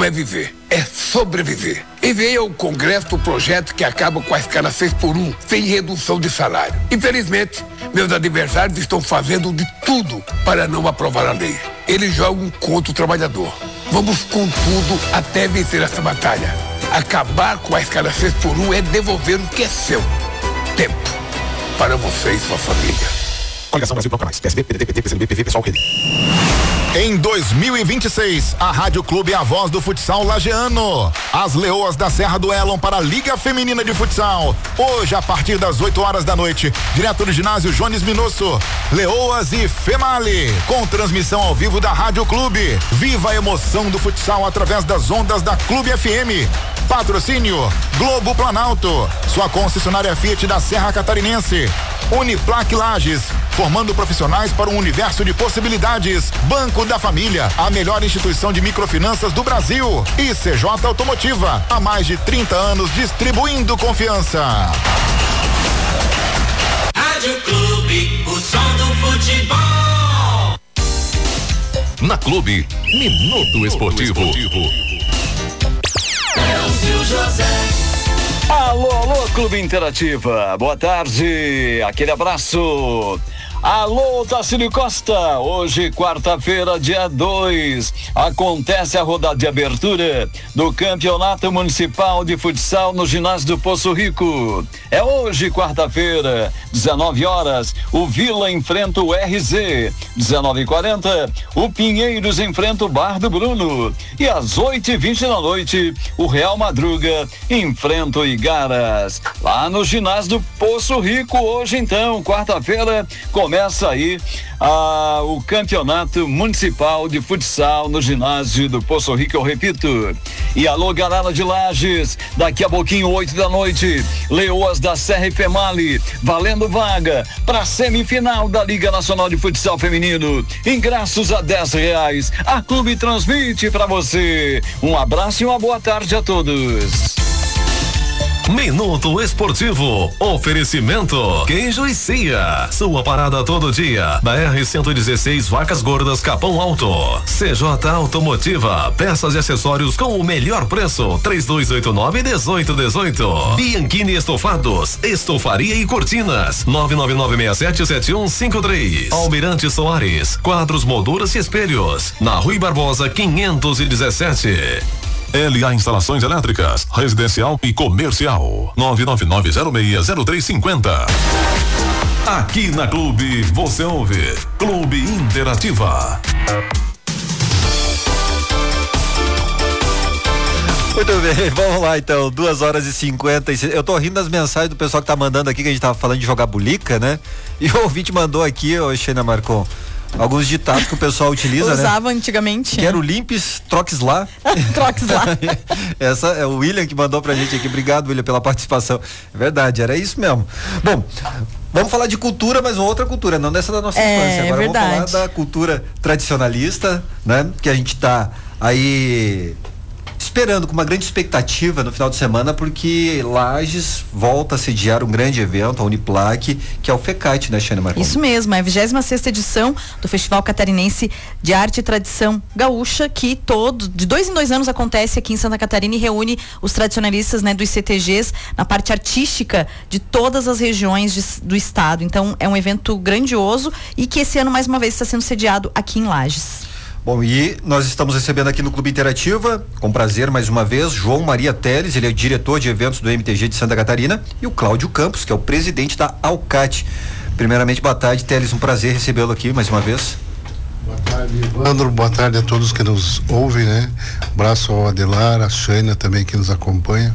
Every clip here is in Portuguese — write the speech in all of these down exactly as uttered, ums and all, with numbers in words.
não é viver, é sobreviver. Enviei ao Congresso o projeto que acaba com a escala seis por um, sem redução de salário. Infelizmente, meus adversários estão fazendo de tudo para não aprovar a lei. Eles jogam contra o trabalhador. Vamos com tudo até vencer essa batalha. Acabar com a escala seis por um é devolver o que é seu. Tempo para você e sua família. Coligação Brasil Canais, P S D, P D T, P T, P C B, P V, Pessoal, Rede. Em dois mil e vinte e seis, a Rádio Clube é a voz do futsal lajeano. As Leoas da Serra duelam para a Liga Feminina de Futsal. Hoje, a partir das oito horas da noite, direto do ginásio Jones Minosso. Leoas e Female, com transmissão ao vivo da Rádio Clube. Viva a emoção do futsal através das ondas da Clube F M. Patrocínio Globo Planalto, sua concessionária Fiat da Serra Catarinense. Uniplac Lages, formando profissionais para um universo de possibilidades. Banco da Família, a melhor instituição de microfinanças do Brasil. E C J Automotiva, há mais de trinta anos distribuindo confiança. Rádio Clube, o som do futebol. Na Clube, Minuto Esportivo. Elcio José. Alô, alô, Clube Interativa, boa tarde, aquele abraço. Alô, Tacílio Costa, hoje quarta-feira, dia dois, acontece a rodada de abertura do Campeonato Municipal de Futsal no ginásio do Poço Rico. É hoje, quarta-feira, dezenove horas, o Vila enfrenta o R Z, dezenove e quarenta, o Pinheiros enfrenta o Bar do Bruno e às oito e vinte da noite, o Real Madruga enfrenta o Igaras. Lá no ginásio do Poço Rico, hoje então, quarta-feira, começa aí ah, o Campeonato Municipal de Futsal no ginásio do Poço Rico, eu repito. E alô, galera de Lages, daqui a pouquinho, oito da noite, Leoas da Serra e Female, valendo vaga para semifinal da Liga Nacional de Futsal Feminino. Ingressos a dez reais. A Clube transmite para você. Um abraço e uma boa tarde a todos. Minuto Esportivo, oferecimento Queijo e Cia, sua parada todo dia, da R cento e dezesseis Vacas Gordas Capão Alto. C J Automotiva, peças e acessórios com o melhor preço, três dois oito nove, dezoito dezoito. Bianchini Estofados, estofaria e cortinas, nove nove nove seis sete sete um cinco três. Almirante Soares, quadros, molduras e espelhos, na Rui Barbosa quinhentos e dezessete. L A Instalações Elétricas, residencial e comercial. nove nove nove zero seis zero três cinco zero. Aqui na Clube você ouve Clube Interativa. Muito bem, vamos lá então, duas horas e cinquenta e seis. Eu tô rindo das mensagens do pessoal que tá mandando aqui, que a gente tava falando de jogar bulica, né? E o ouvinte mandou aqui, ô Xena Marcon, alguns ditados que o pessoal utiliza, né? Usava antigamente. Quero limpes, troques lá. Troques lá. Essa é o William que mandou pra gente aqui. Obrigado, William, pela participação. É verdade, era isso mesmo. Bom, vamos falar de cultura, mas outra cultura, não dessa da nossa é, infância. Agora é vamos falar da cultura tradicionalista, né? Que a gente tá aí esperando com uma grande expectativa no final de semana, porque Lages volta a sediar um grande evento, a Uniplac, que é o FECAT, né, Xana Marcon? Isso mesmo, é a vigésima sexta edição do Festival Catarinense de Arte e Tradição Gaúcha, que todo, de dois em dois anos acontece aqui em Santa Catarina e reúne os tradicionalistas, né, dos C T Gs na parte artística de todas as regiões de, do estado. Então é um evento grandioso e que esse ano mais uma vez está sendo sediado aqui em Lages. Bom, e nós estamos recebendo aqui no Clube Interativa, com prazer mais uma vez, João Maria Teles, ele é o diretor de eventos do M T G de Santa Catarina, e o Cláudio Campos, que é o presidente da Alcat. Primeiramente, boa tarde, Teles, um prazer recebê-lo aqui mais uma vez. Boa tarde, Evandro, boa tarde a todos que nos ouvem, né? Um abraço ao Adelar, a Xana também que nos acompanha.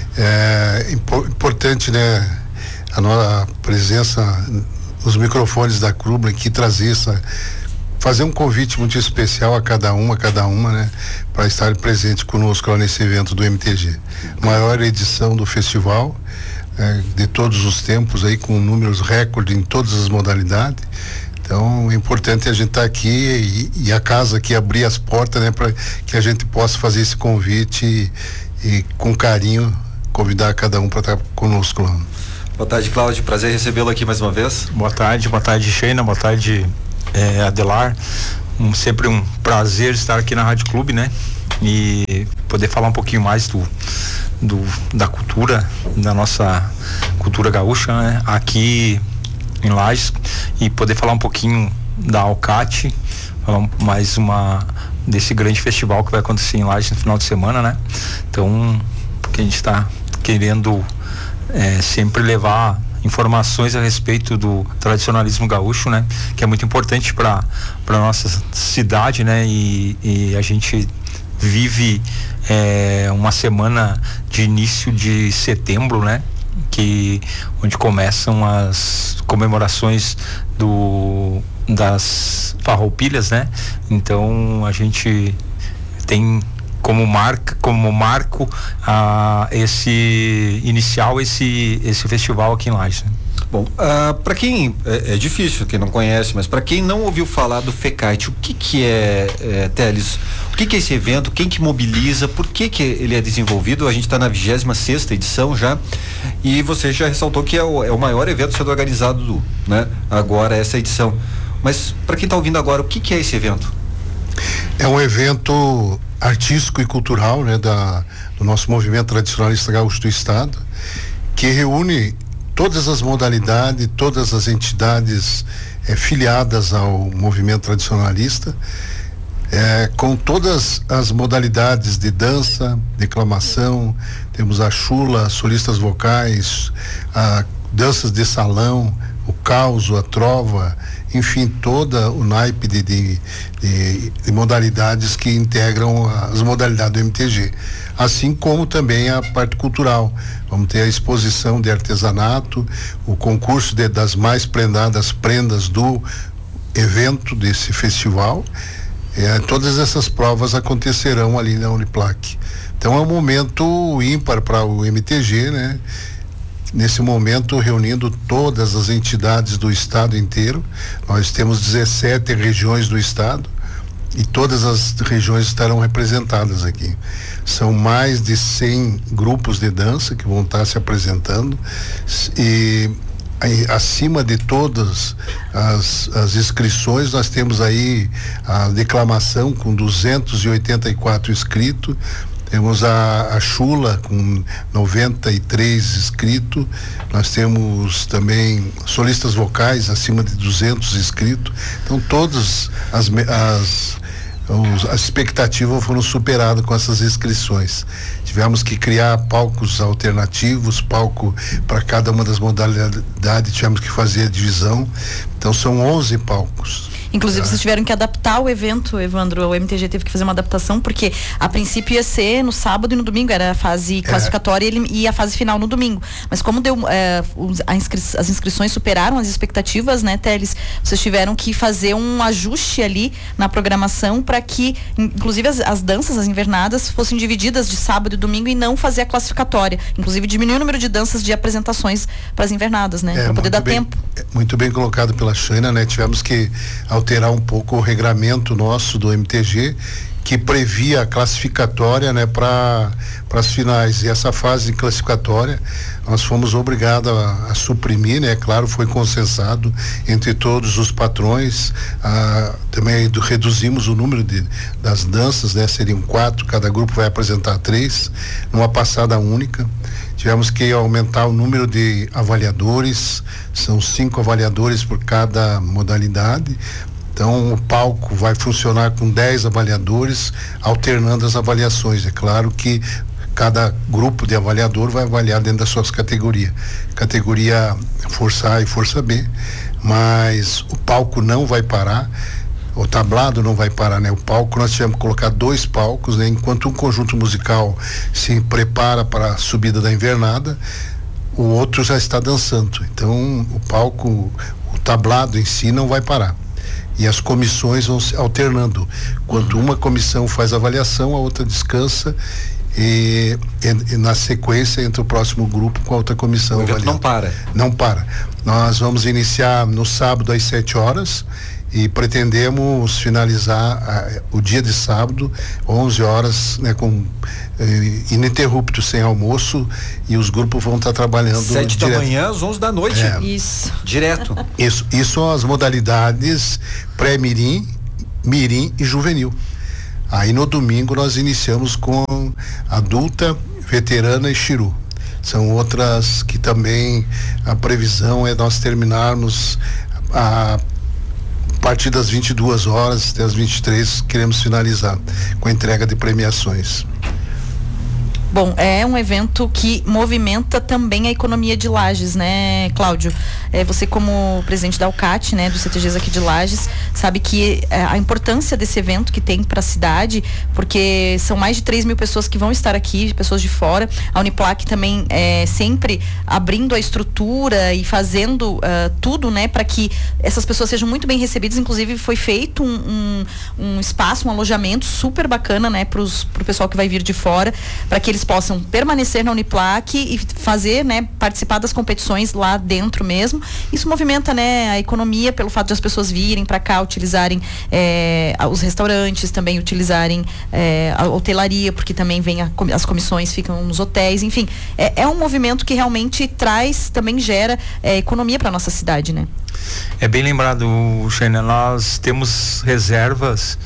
É impo- importante, né? A nossa presença nos microfones da Clube aqui, trazer essa, fazer um convite muito especial a cada uma, a cada uma, né? Para estar presente conosco lá nesse evento do M T G. Maior edição do festival, é, de todos os tempos aí, com números recorde em todas as modalidades. Então, é importante a gente estar tá aqui e, e a casa aqui abrir as portas, né? Para que a gente possa fazer esse convite e, e com carinho convidar cada um para estar conosco lá. Boa tarde, Cláudio, prazer recebê-lo aqui mais uma vez. Boa tarde, boa tarde, Sheina, boa tarde, É, Adelar, um, sempre um prazer estar aqui na Rádio Clube, né? e poder falar um pouquinho mais do, do da cultura, da nossa cultura gaúcha, né? Aqui em Lages, e poder falar um pouquinho da Alcate, falar mais uma desse grande festival que vai acontecer em Lages no final de semana, né? Então, porque a gente está querendo é, sempre levar informações a respeito do tradicionalismo gaúcho, né? Que é muito importante para para nossa cidade, né? E, e a gente vive é, uma semana de início de setembro, né? Que onde começam as comemorações do das farroupilhas, né? Então a gente tem como marca, como marco ah, esse inicial esse esse festival aqui em Lages. Bom, uh, para quem é, é difícil, quem não conhece, mas para quem não ouviu falar do FECAIT, o que que é, é Teles? O que que é esse evento? Quem que mobiliza? Por que que ele é desenvolvido? A gente está na vigésima sexta edição já, e você já ressaltou que é o, é o maior evento sendo organizado do, né? Agora essa edição. Mas para quem está ouvindo agora, o que que é esse evento? É um evento artístico e cultural, né, da, do nosso movimento tradicionalista gaúcho do estado, que reúne todas as modalidades, todas as entidades é, filiadas ao movimento tradicionalista, é, com todas as modalidades de dança, declamação, temos a chula, solistas vocais, a danças de salão, o causo, a trova, enfim, toda o naipe de, de, de, de modalidades que integram as modalidades do M T G, assim como também a parte cultural. Vamos ter a exposição de artesanato, o concurso de, das mais prendadas prendas do evento desse festival. É, todas essas provas acontecerão ali na Uniplac. Então é um momento ímpar para o M T G, né? Nesse momento, reunindo todas as entidades do estado inteiro. Nós temos dezessete regiões do estado e todas as regiões estarão representadas aqui. São mais de cem grupos de dança que vão estar se apresentando, e aí, acima de todas as, as inscrições, nós temos aí a declamação com duzentos e oitenta e quatro inscritos. Temos a, a chula com noventa e três inscritos, nós temos também solistas vocais acima de duzentos inscritos. Então todas as, as, os, as expectativas foram superadas com essas inscrições. Tivemos que criar palcos alternativos, palco para cada uma das modalidades, tivemos que fazer a divisão. Então são onze palcos. Inclusive, ah. vocês tiveram que adaptar o evento, Evandro. O M T G teve que fazer uma adaptação, porque a princípio ia ser no sábado e no domingo, era a fase classificatória, é. e, ele, e a fase final no domingo. Mas como deu, é, os, a inscri as inscrições superaram as expectativas, né, Teles? Vocês tiveram que fazer um ajuste ali na programação para que, inclusive, as, as danças, as invernadas, fossem divididas de sábado e domingo e não fazer a classificatória. Inclusive, diminuir o número de danças de apresentações para as invernadas, né? É, para poder dar bem, tempo. É, muito bem colocado pela Shaina, né? Tivemos que alterar um pouco o regramento nosso do M T G, que previa a classificatória, né, para para as finais, e essa fase classificatória nós fomos obrigados a, a suprimir, né? Claro, foi consensado entre todos os patrões, a, também do, reduzimos o número de, das danças, né? Seriam quatro, cada grupo vai apresentar três, numa passada única. Tivemos que aumentar o número de avaliadores, são cinco avaliadores por cada modalidade. Então o palco vai funcionar com dez avaliadores, alternando as avaliações. É claro que cada grupo de avaliador vai avaliar dentro das suas categorias. Categoria Força A e Força B, mas o palco não vai parar. O tablado não vai parar, né? O palco, nós tivemos que colocar dois palcos, né? Enquanto um conjunto musical se prepara para a subida da invernada, o outro já está dançando. Então o palco, o tablado em si não vai parar. E as comissões vão se alternando. Quando uma comissão faz a avaliação, a outra descansa, e, e, e na sequência entra o próximo grupo com a outra comissão. O evento não para. Não para. Nós vamos iniciar no sábado às sete horas e pretendemos finalizar ah, o dia de sábado, onze horas, né, com eh, ininterrupto, sem almoço, e os grupos vão estar trabalhando sete da manhã às onze da noite. É. Isso. Direto. Isso, isso são as modalidades pré-mirim, mirim e juvenil. Aí no domingo nós iniciamos com adulta, veterana e Chiru. São outras que também a previsão é nós terminarmos a partir das vinte e duas horas até as vinte e três, queremos finalizar com a entrega de premiações. Bom, é um evento que movimenta também a economia de Lages, né, Cláudio? É, você como presidente da Alcat, né, do C T Gs aqui de Lages, sabe que é, a importância desse evento que tem para a cidade, porque são mais de três mil pessoas que vão estar aqui, pessoas de fora. A Uniplac também é sempre abrindo a estrutura e fazendo uh, tudo, né, para que essas pessoas sejam muito bem recebidas. Inclusive foi feito um, um, um espaço, um alojamento super bacana, né, para o pessoal que vai vir de fora, para que eles possam permanecer na Uniplac e fazer, né, participar das competições lá dentro mesmo. Isso movimenta, né, a economia pelo fato de as pessoas virem para cá, utilizarem é, os restaurantes, também utilizarem é, a hotelaria, porque também vem a, as comissões ficam nos hotéis, enfim, é, é um movimento que realmente traz, também gera é, economia para nossa cidade, né? É bem lembrado, Sheina, nós temos reservas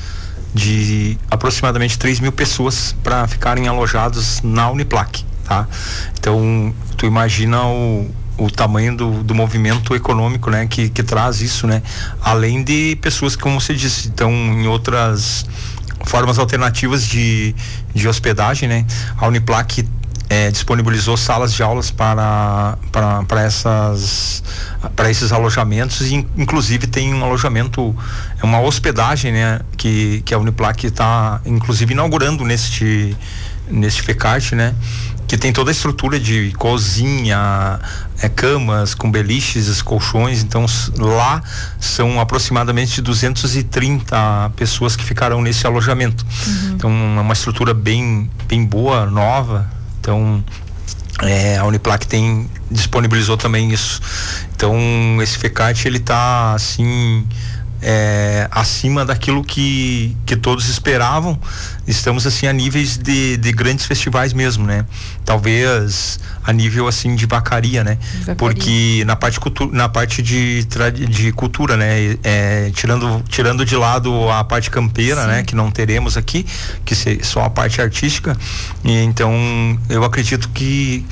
de aproximadamente três mil pessoas para ficarem alojados na Uniplac, tá? Então, tu imagina o, o tamanho do, do movimento econômico, né? Que, que traz isso, né? Além de pessoas que, como você disse, estão em outras formas alternativas de, de hospedagem, né? A Uniplac É, disponibilizou salas de aulas para para, para essas para esses alojamentos e inclusive tem um alojamento, é uma hospedagem, né, que, que a Uniplac está inclusive inaugurando neste neste FECART, né, que tem toda a estrutura de cozinha, é, camas com beliches, colchões. Então lá são aproximadamente duzentas e trinta pessoas que ficarão nesse alojamento. Uhum. Então é uma estrutura bem bem boa, nova. Então, é, a Uniplac tem, disponibilizou também isso. Então, esse FECART, ele tá, assim, é, acima daquilo que, que todos esperavam. Estamos, assim, a níveis de, de grandes festivais mesmo, né? Talvez a nível, assim, de vacaria, né? Vacaria. Porque na parte, cultu- na parte de, de cultura, né? É, tirando, tirando de lado a parte campeira, sim, né? Que não teremos aqui, que se, só a parte artística. E, então, eu acredito que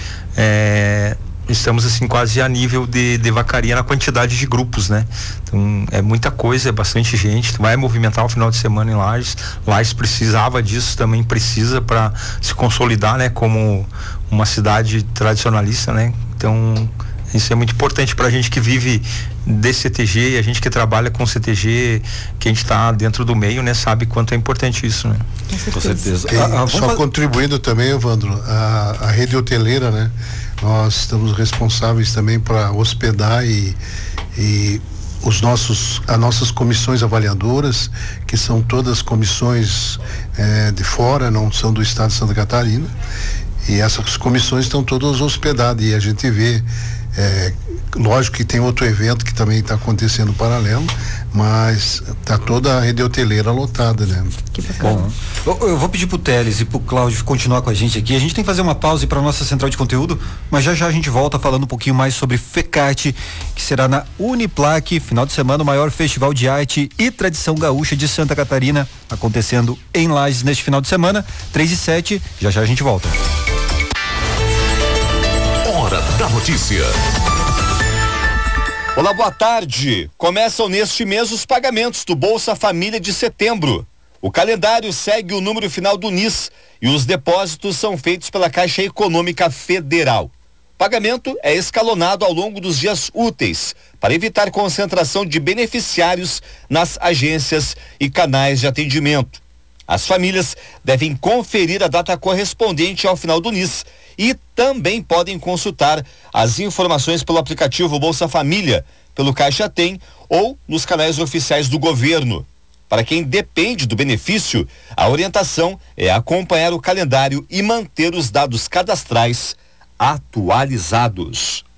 é, estamos, assim, quase a nível de, de vacaria na quantidade de grupos, né? Então, é muita coisa, é bastante gente, vai movimentar o final de semana em Lages. Lages precisava disso, também precisa para se consolidar, né? Como uma cidade tradicionalista, né? Então, isso é muito importante para a gente que vive desse C T G, e a gente que trabalha com C T G, que a gente está dentro do meio, né? Sabe quanto é importante isso, né? Com certeza. E, ah, só fazer... contribuindo também, Evandro, a, a rede hoteleira, né? Nós estamos responsáveis também para hospedar e, e os nossos, as nossas comissões avaliadoras, que são todas comissões eh, de fora, não são do estado de Santa Catarina, e essas comissões estão todas hospedadas, e a gente vê, eh, lógico que tem outro evento que também está acontecendo paralelo, mas está toda a rede hoteleira lotada, né? Que bacana. Bom, eu, eu vou pedir pro Teles e pro Cláudio continuar com a gente aqui. A gente tem que fazer uma pausa para nossa central de conteúdo, mas já já a gente volta falando um pouquinho mais sobre FECART, que será na Uniplac, final de semana, o maior festival de arte e tradição gaúcha de Santa Catarina, acontecendo em Lages neste final de semana, três e sete, já já a gente volta. Hora da notícia. Olá, boa tarde. Começam neste mês os pagamentos do Bolsa Família de setembro. O calendário segue o número final do N I S e os depósitos são feitos pela Caixa Econômica Federal. O pagamento é escalonado ao longo dos dias úteis, para evitar concentração de beneficiários nas agências e canais de atendimento. As famílias devem conferir a data correspondente ao final do N I S e também podem consultar as informações pelo aplicativo Bolsa Família, pelo Caixa Tem ou nos canais oficiais do governo. Para quem depende do benefício, a orientação é acompanhar o calendário e manter os dados cadastrais atualizados.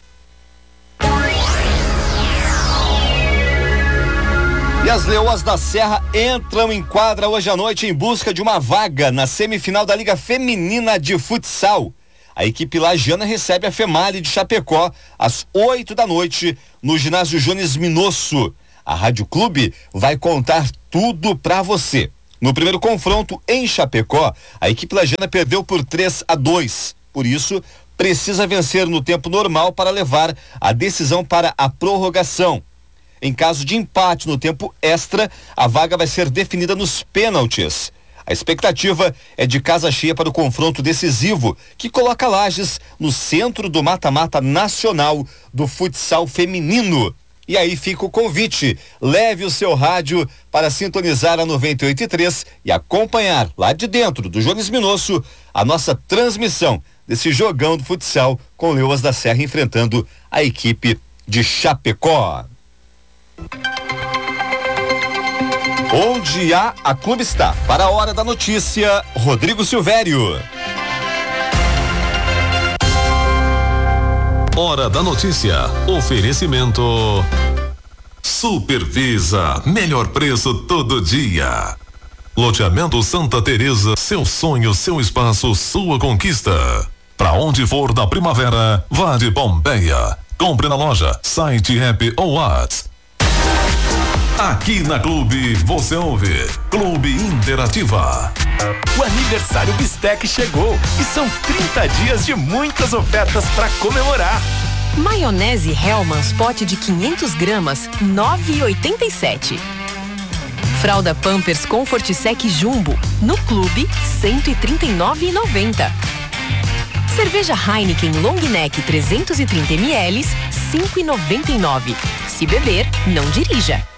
E as Leoas da Serra entram em quadra hoje à noite em busca de uma vaga na semifinal da Liga Feminina de Futsal. A equipe lagiana recebe a Female de Chapecó às oito da noite no ginásio Jones Minosso. A Rádio Clube vai contar tudo pra você. No primeiro confronto em Chapecó, a equipe lagiana perdeu por três a dois. Por isso, precisa vencer no tempo normal para levar a decisão para a prorrogação. Em caso de empate no tempo extra, a vaga vai ser definida nos pênaltis. A expectativa é de casa cheia para o confronto decisivo, que coloca Lages no centro do mata-mata nacional do futsal feminino. E aí fica o convite, leve o seu rádio para sintonizar a noventa e oito e três e acompanhar lá de dentro do Jones Minosso a nossa transmissão desse jogão do futsal com Leoas da Serra enfrentando a equipe de Chapecó. Onde há, a Clube está. Para a hora da notícia, Rodrigo Silvério. Hora da notícia. Oferecimento Supervisa, melhor preço todo dia. Loteamento Santa Teresa, seu sonho, seu espaço, sua conquista. Pra onde for da primavera, vá de Pompeia. Compre na loja, site, app ou WhatsApp. Aqui na Clube você ouve Clube Interativa. O aniversário Bistec chegou e são trinta dias de muitas ofertas para comemorar. Maionese Hellmann's pote de quinhentos gramas, nove reais e oitenta e sete centavos. Fralda Pampers Comfort Sec Jumbo, no Clube, cento e trinta e nove reais e noventa centavos. Cerveja Heineken Long Neck trezentos e trinta mililitros, cinco reais e noventa e nove centavos. Se beber, não dirija.